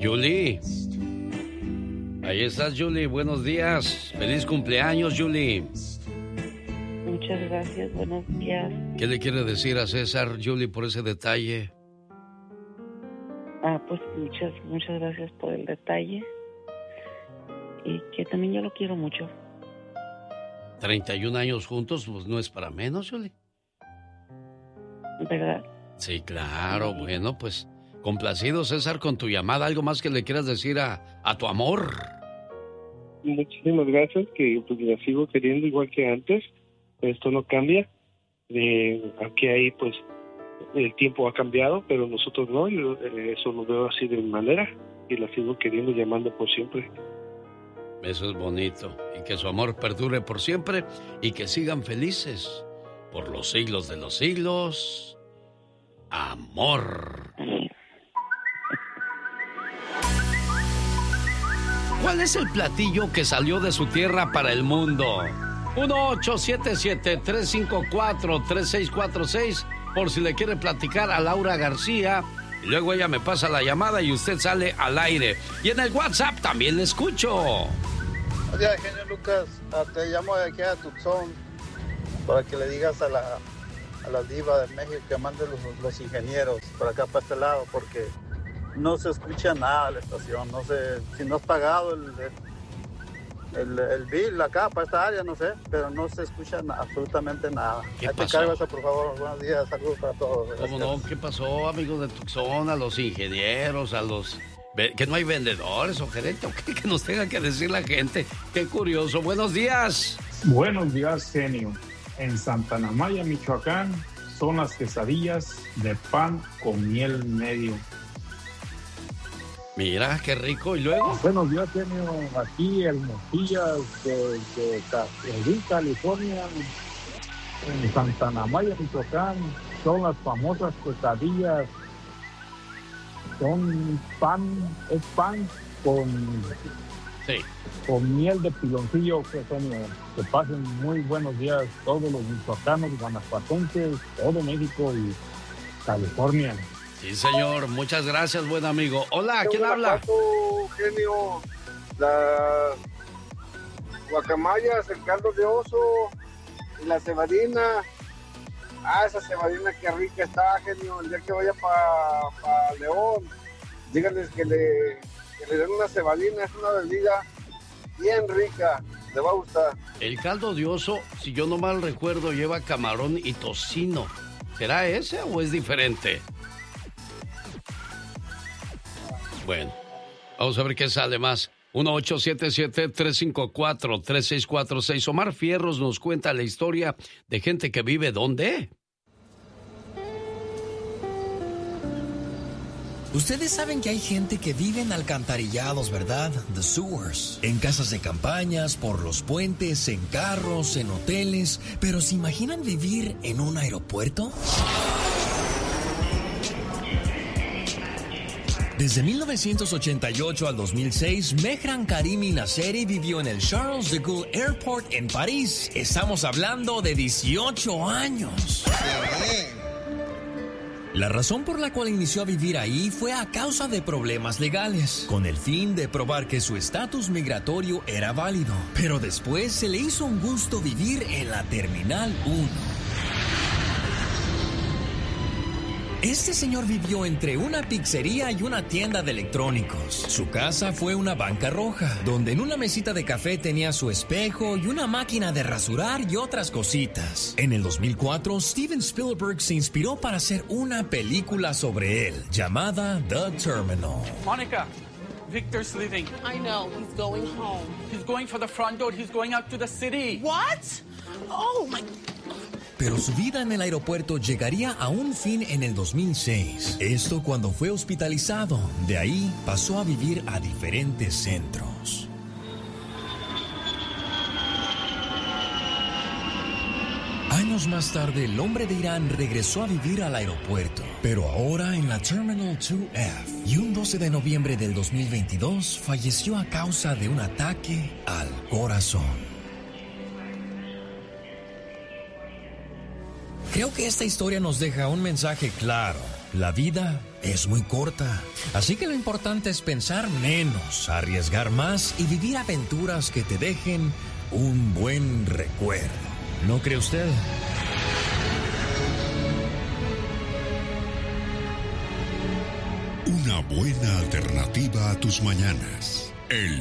Julie. Ahí estás, Julie. Buenos días. Feliz cumpleaños, Julie. Muchas gracias. Buenos días. ¿Qué le quiere decir a César, Julie, por ese detalle? Pues muchas gracias por el detalle. Y que también yo lo quiero mucho. 31 años juntos, pues no es para menos, Julie. ¿Verdad? Sí, claro. Bueno, pues complacido, César, con tu llamada. ¿Algo más que le quieras decir a tu amor? Muchísimas gracias, que pues la sigo queriendo igual que antes. Esto no cambia. Aquí ahí pues el tiempo ha cambiado, pero nosotros no. Yo eso lo veo así de manera y la sigo queriendo, llamando por siempre. Eso es bonito. Y que su amor perdure por siempre y que sigan felices por los siglos de los siglos. Amor. ¿Cuál es el platillo que salió de su tierra para el mundo? 1-877-354-3646 por si le quiere platicar a Laura García. Y luego ella me pasa la llamada y usted sale al aire. Y en el WhatsApp también le escucho. Oye, genio Lucas, te llamo de aquí a Tucson para que le digas a la diva de México que mande los ingenieros para acá, para este lado, porque no se escucha nada la estación. No sé si no has pagado el bill acá para esta área, no sé, pero no se escucha absolutamente nada. ¿Qué Ahí te pasó? cargas, por favor. Buenos días, saludos para todos. Gracias. ¿Cómo no? ¿Qué pasó, amigos de Tucson? A los ingenieros, a los... ¿Que no hay vendedores o gerente? ¿O qué que nos tenga que decir la gente? Qué curioso. Buenos días. Buenos días, genio. En Santa Ana Maya, Michoacán, son las quesadillas de pan con miel medio. Mira, qué rico. ¿Y luego? Buenos días, genio. Aquí el Mosquillas de California, en Santa Ana Maya, Michoacán, son las famosas quesadillas. Son es pan con miel de piloncillo, genio. Que pasen muy buenos días todos los michoacanos, guanajuatenses, todo México y California. Sí, señor. Muchas gracias, buen amigo. Hola, ¿quién habla? Genio, las guacamayas, el caldo de oso y la cebadina. Esa cebadina que rica está, genio. El día que vaya para León, díganles que le den una cebadina. Es una bebida bien rica, le va a gustar. El caldo de oso, si yo no mal recuerdo, lleva camarón y tocino. ¿Será ese o es diferente? Bueno, vamos a ver qué sale más. 1-877-354-3646. Omar Fierros nos cuenta la historia de gente que vive ¿dónde? Ustedes saben que hay gente que vive en alcantarillados, ¿verdad? The sewers. En casas de campañas, por los puentes, en carros, en hoteles. Pero ¿se imaginan vivir en un aeropuerto? Desde 1988 al 2006, Mehran Karimi Nasseri vivió en el Charles de Gaulle Airport en París. Estamos hablando de 18 años. La razón por la cual inició a vivir ahí fue a causa de problemas legales, con el fin de probar que su estatus migratorio era válido. Pero después se le hizo un gusto vivir en la Terminal 1. Este señor vivió entre una pizzería y una tienda de electrónicos. Su casa fue una banca roja, donde en una mesita de café tenía su espejo y una máquina de rasurar y otras cositas. En el 2004, Steven Spielberg se inspiró para hacer una película sobre él, llamada The Terminal. Monica, Victor's leaving. I know, he's going home. He's going for the front door. He's going out to the city. What? Oh, my... Pero su vida en el aeropuerto llegaría a un fin en el 2006. Esto cuando fue hospitalizado. De ahí pasó a vivir a diferentes centros. Años más tarde, el hombre de Irán regresó a vivir al aeropuerto, pero ahora en la Terminal 2F. Y un 12 de noviembre del 2022 falleció a causa de un ataque al corazón. Creo que esta historia nos deja un mensaje claro. La vida es muy corta, así que lo importante es pensar menos, arriesgar más y vivir aventuras que te dejen un buen recuerdo. ¿No cree usted? Una buena alternativa a tus mañanas. El